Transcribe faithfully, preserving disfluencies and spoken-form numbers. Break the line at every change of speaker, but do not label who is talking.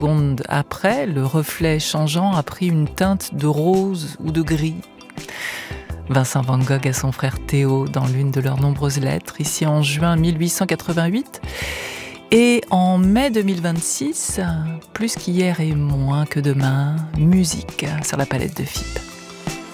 Secondes après, le reflet changeant a pris une teinte de rose ou de gris. Vincent van Gogh à son frère Théo dans l'une de leurs nombreuses lettres, ici en juin mille huit cent quatre-vingt-huit. Et en mai deux mille vingt-six, plus qu'hier et moins que demain, musique sur la palette de F I P.